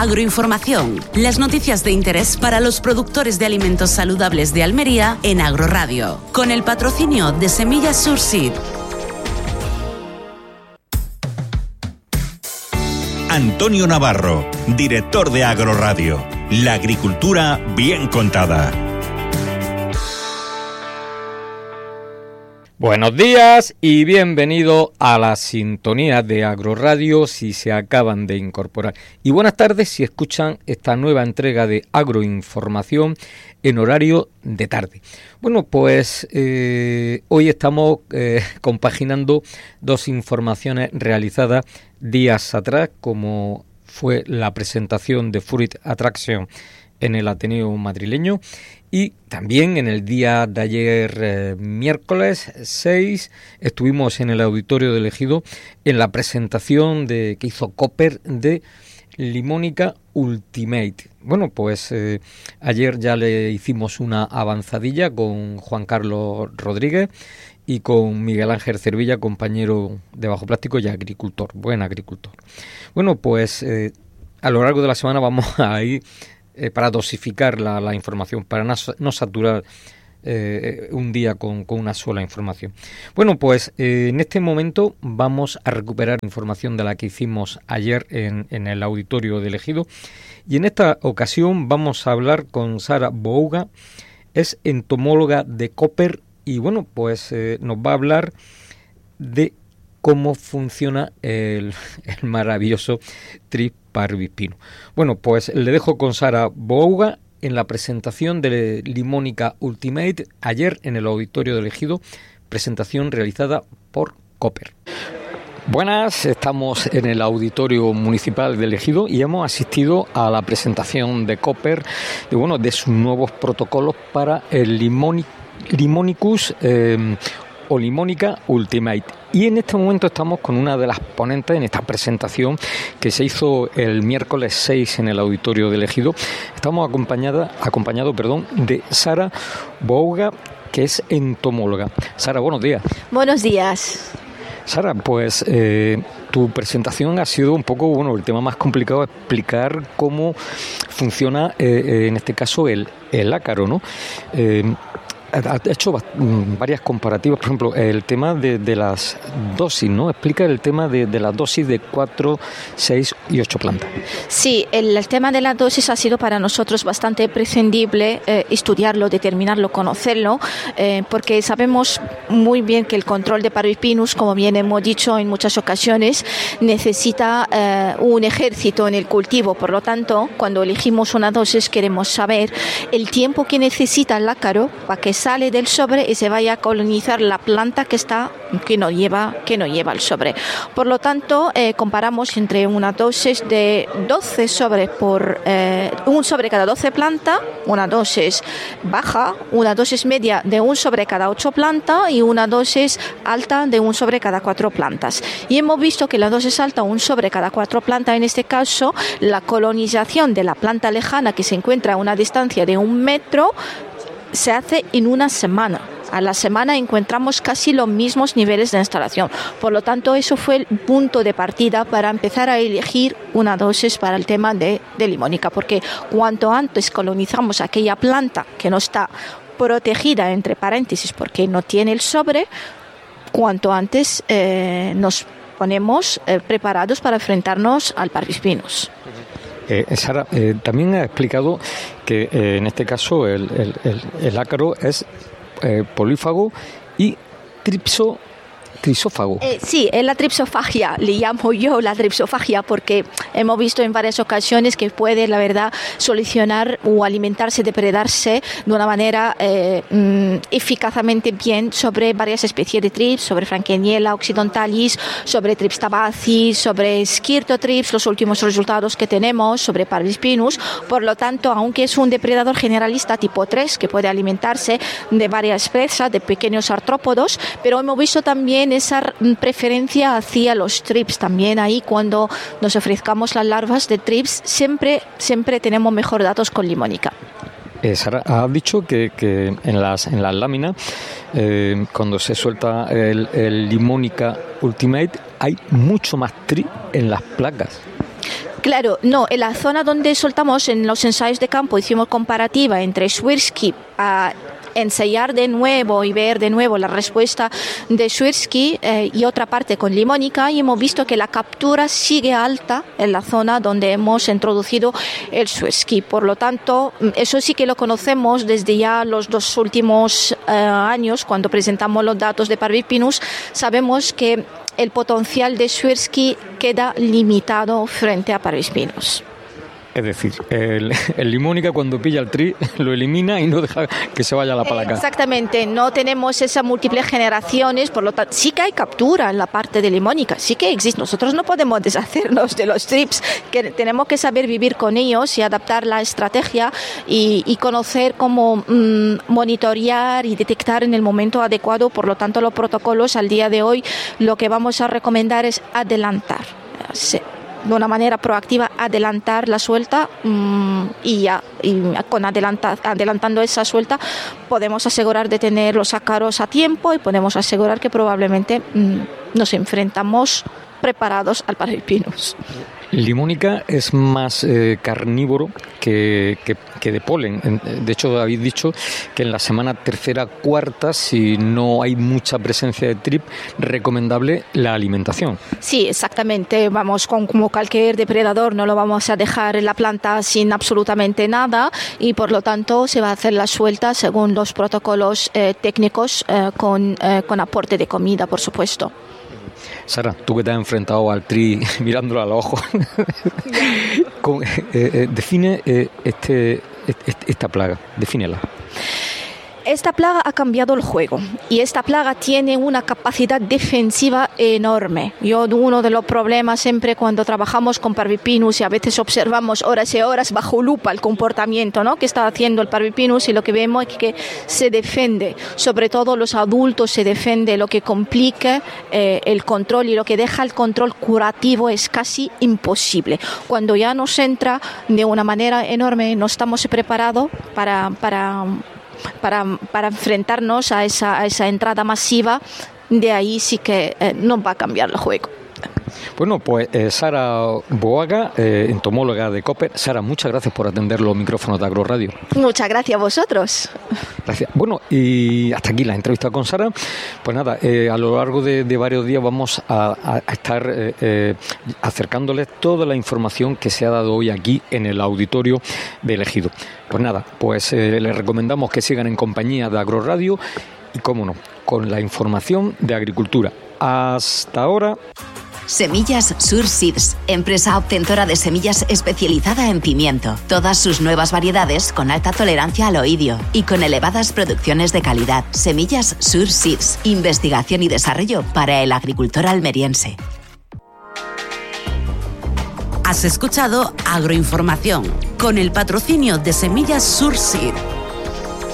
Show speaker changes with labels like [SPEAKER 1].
[SPEAKER 1] Agroinformación, las noticias de interés para los productores de alimentos saludables de Almería en Agroradio, con el patrocinio de Semillas Surseed.
[SPEAKER 2] Antonio Navarro, director de Agroradio. La agricultura bien contada.
[SPEAKER 3] Buenos días y bienvenido a la sintonía de Agroradio si se acaban de incorporar. Y buenas tardes si escuchan esta nueva entrega de Agroinformación en horario de tarde. Bueno, pues hoy estamos compaginando dos informaciones realizadas días atrás, como fue la presentación de Fruit Attraction en el Ateneo madrileño, y también en el día de ayer, miércoles 6, estuvimos en el Auditorio del Ejido en la presentación que hizo Cooper de Limónica Ultimate. Bueno, pues ayer ya le hicimos una avanzadilla con Juan Carlos Rodríguez y con Miguel Ángel Cervilla, compañero de Bajo Plástico y agricultor, buen agricultor. Bueno, pues a lo largo de la semana vamos a ir para dosificar la información, para no saturar un día con una sola información. Bueno, pues en este momento vamos a recuperar información de la que hicimos ayer en el Auditorio del Ejido, y en esta ocasión vamos a hablar con Sara Bouga, es entomóloga de Cooper, y bueno, pues nos va a hablar de cómo funciona el maravilloso Thrips parvispinus. Bueno, pues le dejo con Sara Bouga en la presentación de Limónica Ultimate ayer en el Auditorio del Ejido, presentación realizada por Cooper. Buenas, estamos en el Auditorio Municipal del Ejido y hemos asistido a la presentación de Cooper de sus nuevos protocolos para el Limonicus o Limónica Ultimate. Y en este momento estamos con una de las ponentes en esta presentación que se hizo el miércoles 6 en el Auditorio del Ejido. Estamos acompañado de Sara Bouga, que es entomóloga. Sara, buenos días.
[SPEAKER 4] Buenos días.
[SPEAKER 3] Sara, pues tu presentación ha sido un poco, el tema más complicado, explicar cómo funciona en este caso el ácaro, ¿no? Ha hecho varias comparativas, por ejemplo, el tema de las dosis, ¿no? Explica el tema de las dosis de 4, 6 y 8 plantas.
[SPEAKER 4] Sí, el tema de la dosis ha sido para nosotros bastante prescindible estudiarlo, determinarlo, conocerlo, porque sabemos muy bien que el control de Parvispinus, como bien hemos dicho en muchas ocasiones, necesita un ejército en el cultivo. Por lo tanto, cuando elegimos una dosis queremos saber el tiempo que necesita el ácaro para que sale del sobre y se vaya a colonizar la planta que no lleva el sobre. Por lo tanto, comparamos entre una dosis de 12 sobres por un sobre cada 12 plantas, una dosis baja, una dosis media de un sobre cada 8 plantas y una dosis alta de un sobre cada 4 plantas. Y hemos visto que la dosis alta, un sobre cada 4 plantas, en este caso, la colonización de la planta lejana que se encuentra a una distancia de 1 metro, se hace en una semana. A la semana encontramos casi los mismos niveles de instalación. Por lo tanto, eso fue el punto de partida para empezar a elegir una dosis para el tema de limónica, porque cuanto antes colonizamos aquella planta que no está protegida, entre paréntesis, porque no tiene el sobre, cuanto antes nos ponemos preparados para enfrentarnos al Parvispinus.
[SPEAKER 3] Sara, también ha explicado que en este caso el ácaro es polífago y tripsófago.
[SPEAKER 4] Sí, es la tripsofagia, le llamo yo la tripsofagia porque hemos visto en varias ocasiones que puede, la verdad, solucionar o alimentarse, depredarse de una manera eficazmente bien sobre varias especies de trips, sobre Frankenniella occidentalis, sobre Thrips tabaci, sobre Skirtothrips, los últimos resultados que tenemos sobre Parvispinus. Por lo tanto, aunque es un depredador generalista tipo 3 que puede alimentarse de varias presas, de pequeños artrópodos, pero hemos visto también esa preferencia hacia los trips. También ahí cuando nos ofrezcamos las larvas de trips siempre tenemos mejor datos con limónica.
[SPEAKER 3] Sara, has dicho que en las láminas, cuando se suelta el Limónica Ultimate, hay mucho más tri en las placas.
[SPEAKER 4] Claro, no, en la zona donde soltamos, en los ensayos de campo, hicimos comparativa entre Swirsky a ensayar de nuevo y ver de nuevo la respuesta de Swirsky y otra parte con limónica, y hemos visto que la captura sigue alta en la zona donde hemos introducido el Swirsky. Por lo tanto, eso sí que lo conocemos desde ya los 2 últimos años, cuando presentamos los datos de Parvipinus. Sabemos que el potencial de Swirsky queda limitado frente a Parvipinus.
[SPEAKER 3] Es decir, el limónica cuando pilla el tri lo elimina y no deja que se vaya a la palanca.
[SPEAKER 4] Exactamente, no tenemos esas múltiples generaciones, por lo tanto sí que hay captura en la parte de limónica, sí que existe. Nosotros no podemos deshacernos de los trips, que tenemos que saber vivir con ellos y adaptar la estrategia y conocer cómo monitorear y detectar en el momento adecuado. Por lo tanto, los protocolos al día de hoy lo que vamos a recomendar es adelantar. De una manera proactiva, adelantar la suelta y con adelantando esa suelta podemos asegurar de tener los ácaros a tiempo y podemos asegurar que probablemente nos enfrentamos preparados al Parvipinus.
[SPEAKER 3] Limónica es más carnívoro que de polen. De hecho, habéis dicho que en la semana 3ª, 4ª, si no hay mucha presencia de trip, recomendable la alimentación.
[SPEAKER 4] Sí, exactamente. Vamos, como cualquier depredador, no lo vamos a dejar en la planta sin absolutamente nada, y por lo tanto se va a hacer la suelta según los protocolos técnicos con aporte de comida, por supuesto.
[SPEAKER 3] Sara, tú que te has enfrentado al tri mirándolo a los ojos, define esta plaga, defínela.
[SPEAKER 4] Esta plaga ha cambiado el juego y esta plaga tiene una capacidad defensiva enorme. Uno de los problemas siempre cuando trabajamos con Parvipinus y a veces observamos horas y horas bajo lupa el comportamiento, ¿no?, que está haciendo el Parvipinus, y lo que vemos es que se defiende, sobre todo los adultos se defiende, lo que complica el control y lo que deja el control curativo es casi imposible. Cuando ya nos entra de una manera enorme, no estamos preparados para enfrentarnos a esa entrada masiva. De ahí sí que no va a cambiar el juego.
[SPEAKER 3] Bueno, pues Sara Boaga, entomóloga de Koper. Sara, muchas gracias por atender los micrófonos de Agroradio.
[SPEAKER 4] Muchas gracias a vosotros.
[SPEAKER 3] Gracias. Bueno, y hasta aquí la entrevista con Sara. Pues nada, a lo largo de varios días vamos a estar acercándoles toda la información que se ha dado hoy aquí en el auditorio de Ejido. Pues nada, pues les recomendamos que sigan en compañía de Agroradio y, cómo no, con la información de agricultura. Hasta ahora.
[SPEAKER 5] Semillas Sur Seeds, empresa obtentora de semillas especializada en pimiento. Todas sus nuevas variedades con alta tolerancia al oidio y con elevadas producciones de calidad. Semillas Sur Seeds, investigación y desarrollo para el agricultor almeriense.
[SPEAKER 1] Has escuchado Agroinformación con el patrocinio de Semillas Sur Seeds.